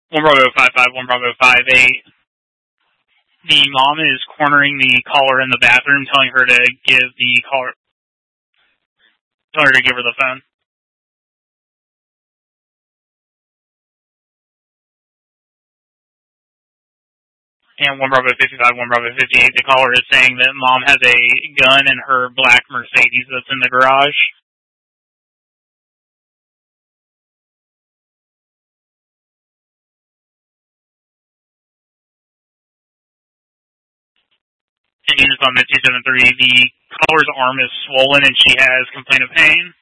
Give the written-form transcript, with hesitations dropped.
1 Bravo 55, 1 Bravo 58. The mom is cornering the caller in the bathroom, telling her to give her the phone. And 1 Bravo 55, 1 Bravo 58, the caller is saying that mom has a gun in her black Mercedes that's in the garage. And units on the 273, the caller's arm is swollen and she has complaint of pain.